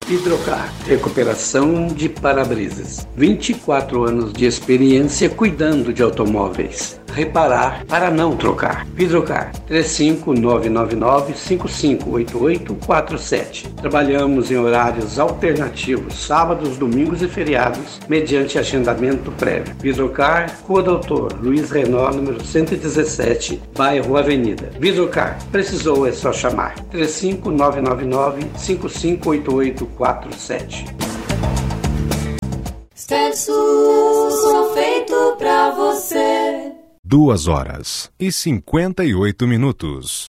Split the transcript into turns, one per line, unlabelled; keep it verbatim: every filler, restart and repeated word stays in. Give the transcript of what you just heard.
Hidrocar, recuperação de para-brisas. vinte e quatro anos de experiência cuidando de automóveis. Reparar para não trocar. Hidrocar, três cinco nove nove nove, cinco cinco oito oito quatro sete. Trabalhamos em horários alternativos, sábados, domingos e feriados, mediante agendamento prévio. Hidrocar, Rua Doutor Luiz Renault, número cento e dezessete, bairro Avenida. Hidrocar, precisou é só chamar. três cinco nove nove nove, cinco cinco oito oito quatro sete.
Expresso, só feito pra você.
Duas horas e cinquenta e oito minutos.